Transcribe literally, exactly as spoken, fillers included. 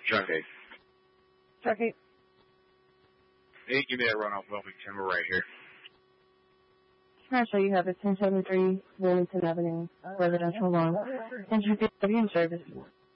Truck eight. Truck eight. Hey, give me that run off Wilmington. We're right here. Smash, you have a ten seventy-three Wilmington Avenue, residential loan. Entry in service.